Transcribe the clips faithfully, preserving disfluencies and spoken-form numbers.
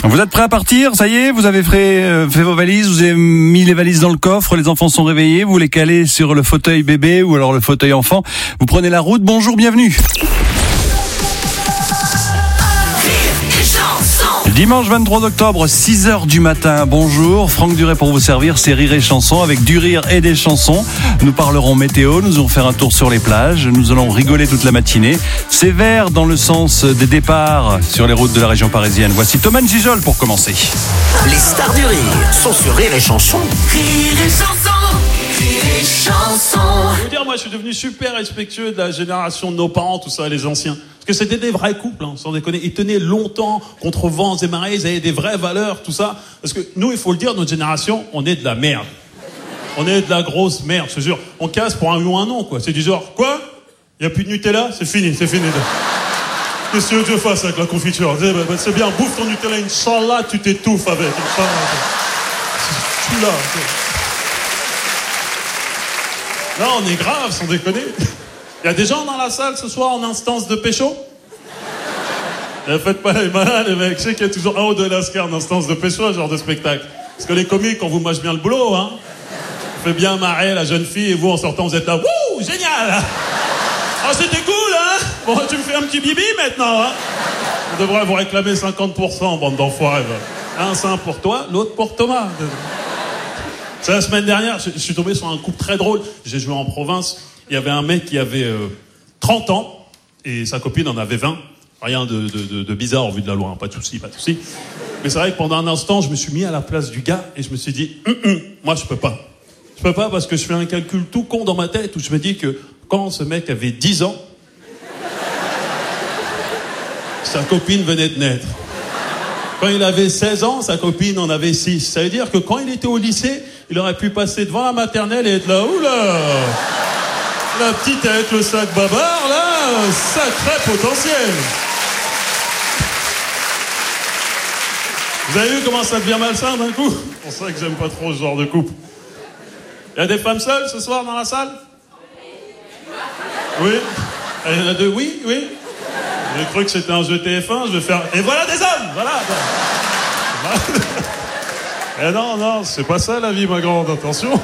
Vous êtes prêts à partir? Ça y est, vous avez fait, euh, fait vos valises, vous avez mis les valises dans le coffre, les enfants sont réveillés, vous les calez sur le fauteuil bébé ou alors le fauteuil enfant. Vous prenez la route, bonjour, bienvenue. Dimanche vingt-trois octobre, six heures du matin, bonjour, Franck Duret pour vous servir, c'est Rire et Chanson, avec du rire et des chansons. Nous parlerons météo, nous allons faire un tour sur les plages, nous allons rigoler toute la matinée. C'est vert dans le sens des départs sur les routes de la région parisienne. Voici Thomas Gijol pour commencer. Les stars du rire sont sur Rire et Chanson. Rire et Chanson, Rire et Chanson. Je veux dire, moi je suis devenu super respectueux de la génération de nos parents, tout ça, les anciens. Parce que c'était des vrais couples, hein, sans déconner. Ils tenaient longtemps contre vents et marées, ils avaient des vraies valeurs, tout ça. Parce que nous, il faut le dire, notre génération, on est de la merde. On est de la grosse merde, je te jure. On casse pour un oui ou un non, quoi. C'est du genre, quoi? Il n'y a plus de Nutella? C'est fini, c'est fini. Qu'est-ce que tu veux que je fasse avec la confiture? C'est, bah, c'est bien, bouffe ton Nutella, Inch'Allah, tu t'étouffes avec. Inch'Allah. Tu là. Là, on est grave, sans déconner. Il y a des gens dans la salle ce soir en instance de pécho? Ne faites pas les malins, les mecs. Je sais qu'il y a toujours un ou deux lascars en instance de pécho, ce genre de spectacle. Parce que les comiques, on vous mâche bien le boulot, hein. On fait bien marrer la jeune fille et vous, en sortant, vous êtes là. Wouh, génial! Ah, c'était cool, hein? Bon, tu me fais un petit bibi maintenant, hein? On devrait vous réclamer cinquante pour cent, bande d'enfoirés. Un sein pour toi, l'autre pour Thomas. C'est la semaine dernière, je suis tombé sur un couple très drôle. J'ai joué en province. Il y avait un mec qui avait euh, trente ans et sa copine en avait vingt. Rien de, de, de, de bizarre au vu de la loi, hein. Pas de souci, pas de souci. Mais c'est vrai que pendant un instant, je me suis mis à la place du gars et je me suis dit, hum, hum, moi je peux pas. Je peux pas parce que je fais un calcul tout con dans ma tête où je me dis que quand ce mec avait dix ans, sa copine venait de naître. Quand il avait seize ans, sa copine en avait six. Ça veut dire que quand il était au lycée, il aurait pu passer devant la maternelle et être là, oula! La petite avec le sac babar, là, sacré potentiel. Vous avez vu comment ça devient malsain d'un coup? C'est pour ça que j'aime pas trop ce genre de couple. Il y a des femmes seules ce soir dans la salle? Oui. Il y en a deux, oui, oui. J'ai cru que c'était un jeu T F un, je vais faire... Et voilà des hommes, voilà. Eh non, non, c'est pas ça la vie, ma grande, attention.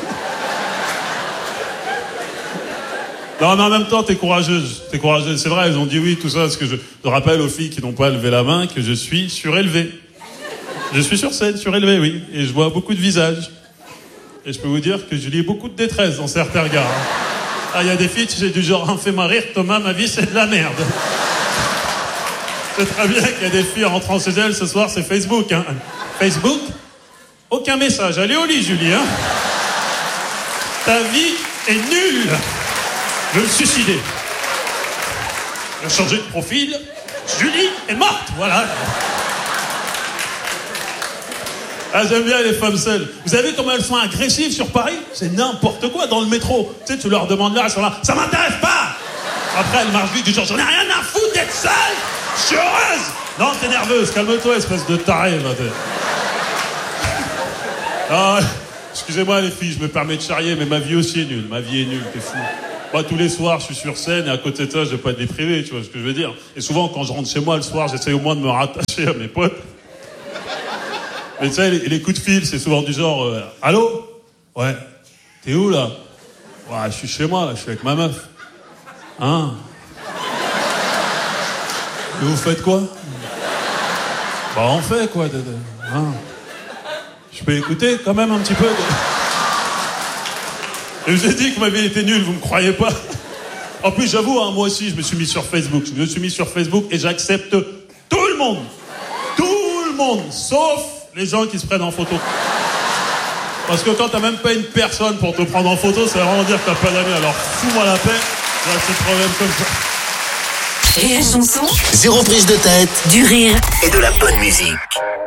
Non, mais en même temps, t'es courageuse. T'es courageuse. C'est vrai, ils ont dit oui, tout ça, parce que je, je rappelle aux filles qui n'ont pas levé la main que je suis surélevé. Je suis sur scène, surélevé, oui. Et je vois beaucoup de visages. Et je peux vous dire que je lis beaucoup de détresse dans certains regards. Hein. Ah, il y a des filles, tu sais, du genre, hein, fais-moi rire, Thomas, ma vie, c'est de la merde. C'est très bien qu'il y a des filles rentrant chez elles ce soir, c'est Facebook, hein. Facebook? Aucun message. Allez au lit, Julie, hein. Ta vie est nulle. Je vais me suicider. Je vais changer de profil. Julie est morte, voilà. Ah, j'aime bien les femmes seules. Vous savez comment elles sont agressives sur Paris? C'est n'importe quoi dans le métro. Tu sais, tu leur demandes là, elles sont là. Ça m'intéresse pas. Après, elles marchent vite du genre, j'en ai rien à foutre d'être seule. Je suis heureuse. Non, t'es nerveuse. Calme-toi, espèce de taré. Là, ah, excusez-moi les filles, je me permets de charrier, mais ma vie aussi est nulle. Ma vie est nulle, t'es fou. Moi, tous les soirs, je suis sur scène et à côté de ça, je vais pas être déprivé, tu vois ce que je veux dire. Et souvent, quand je rentre chez moi le soir, j'essaie au moins de me rattacher à mes potes. Mais tu sais, les, les coups de fil, c'est souvent du genre euh, allô? Ouais. T'es où, là? Ouais, je suis chez moi, là, je suis avec ma meuf. Hein? Et vous faites quoi? Bah, on fait quoi? De, de, hein? Je peux écouter quand même un petit peu de... Et je vous ai dit que ma vie était nulle, vous me croyez pas? En plus, j'avoue, hein, moi aussi, je me suis mis sur Facebook. Je me suis mis sur Facebook et j'accepte tout le monde. Tout le monde, sauf les gens qui se prennent en photo. Parce que quand t'as même pas une personne pour te prendre en photo, ça veut vraiment dire que t'as pas d'amis. Alors fous-moi la paix, j'ai un petit problème comme ça. Rire et Chanson. Zéro prise de tête. Du rire. Et de la bonne musique.